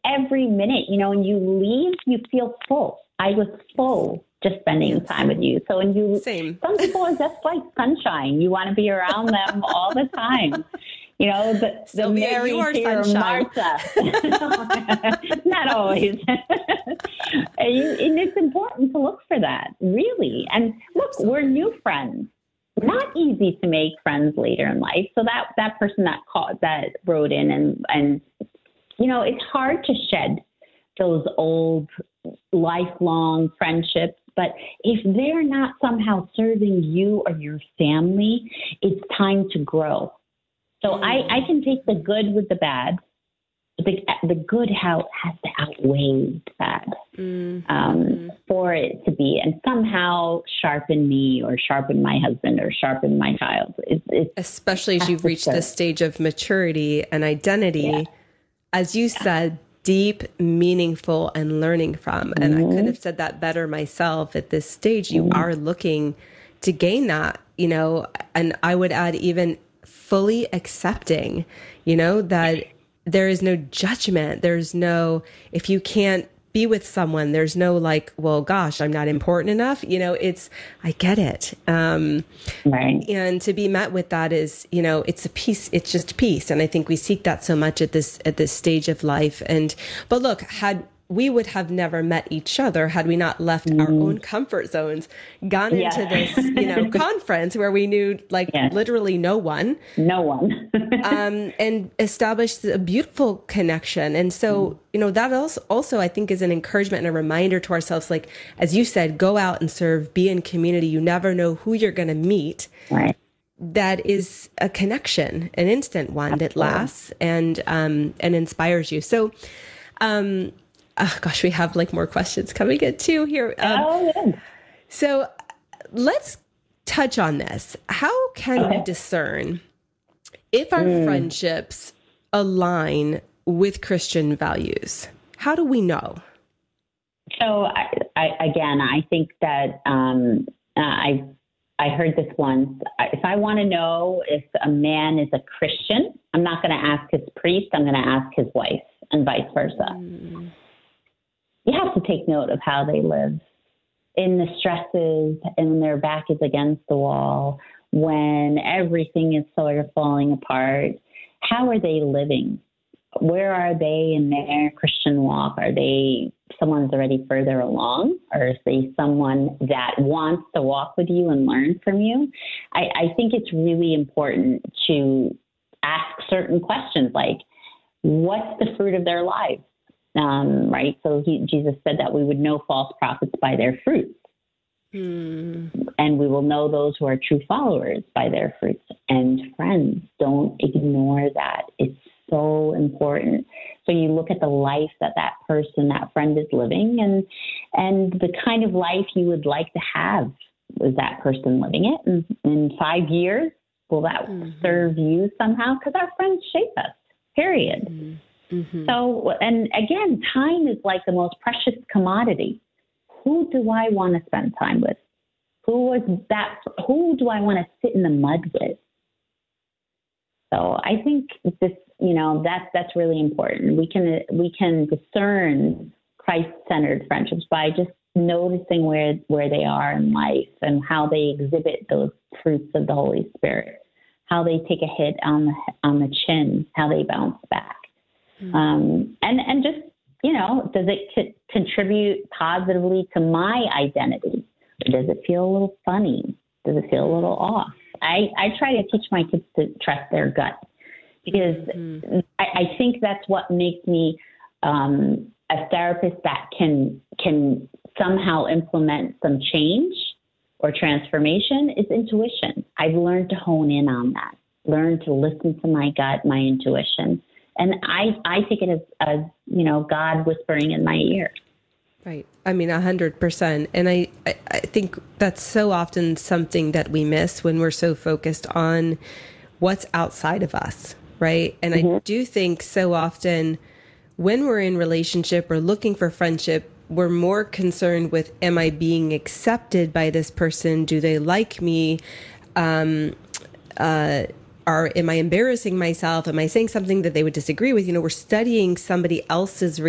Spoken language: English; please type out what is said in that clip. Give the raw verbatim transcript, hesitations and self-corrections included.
every minute, you know, and you leave, you feel full. I was full just spending Yes. time with you. So, and you, Same. some people are just like sunshine. You want to be around them all the time. You know, the, the Sylvia, Mary you are here, sunshine. Martha. Not always. and, you, and it's important to look for that, really. And look, we're new friends. Not easy to make friends later in life. So that, that person that called, that wrote in and, and, you know, it's hard to shed those old lifelong friendships. But if they're not somehow serving you or your family, it's time to grow. So mm. I, I can take the good with the bad. The, the good how has to outweigh the bad mm. um, for it to be, and somehow sharpen me or sharpen my husband or sharpen my child. It, it Especially as you've reached this stage of maturity and identity, yeah. as you said, deep, meaningful, and learning from. And mm-hmm. I couldn't have said that better myself. At this stage, you mm-hmm. are looking to gain that, you know, and I would add even fully accepting, you know, that there is no judgment. There's no, if you can't be with someone, there's no like, well, gosh, I'm not important enough. You know, it's, I get it. Um, right. And to be met with that is, you know, it's a peace, it's just peace. And I think we seek that so much at this, at this stage of life. And, but look, had we would have never met each other had we not left mm. our own comfort zones, gone yeah. into this, you know, conference where we knew like yes. literally no one, no one, um, and established a beautiful connection. And so, mm. you know, that also, also I think is an encouragement and a reminder to ourselves, like, as you said, go out and serve, be in community. You never know who you're going to meet. Right. That is a connection, an instant one Absolutely. That lasts and, um, and inspires you. So, um, Oh, gosh, we have like more questions coming in too here. Um, oh, yeah. So let's touch on this. How can okay. we discern if our mm. friendships align with Christian values? How do we know? So I, I, again, I think that um, I I heard this once. If I want to know if a man is a Christian, I'm not going to ask his priest. I'm going to ask his wife, and vice versa. Mm. You have to take note of how they live in the stresses and when their back is against the wall, when everything is sort of falling apart. How are they living? Where are they in their Christian walk? Are they someone who's already further along, or is they someone that wants to walk with you and learn from you? I, I think it's really important to ask certain questions like, what's the fruit of their lives? Um, right. So he, Jesus said that we would know false prophets by their fruits. Mm. And we will know those who are true followers by their fruits. And friends, don't ignore that. It's so important. So you look at the life that that person, that friend is living, and and the kind of life you would like to have. Is that person living it? And in five years, will that mm-hmm. serve you somehow? Because our friends shape us, period. Mm. Mm-hmm. So, and again, time is like the most precious commodity. Who do I want to spend time with? Who was that? Who do I want to sit in the mud with? So I think this, you know, that's, that's really important. We can, we can discern Christ-centered friendships by just noticing where, where they are in life and how they exhibit those fruits of the Holy Spirit, how they take a hit on the, on the chin, how they bounce back. Um, and, and just, you know, does it c- contribute positively to my identity? Or does it feel a little funny? Does it feel a little off? I, I try to teach my kids to trust their gut because mm-hmm. I, I think that's what makes me um, a therapist that can, can somehow implement some change or transformation is intuition. I've learned to hone in on that, learn to listen to my gut, my intuition. And I, I take it as, as, you know, God whispering in my ear. Right. I mean, a hundred percent. And I, I, I think that's so often something that we miss when we're so focused on what's outside of us. Right. And mm-hmm. I do think so often when we're in relationship or looking for friendship, we're more concerned with, am I being accepted by this person? Do they like me? Um, uh, Or am I embarrassing myself? Am I saying something that they would disagree with? You know, we're studying somebody else's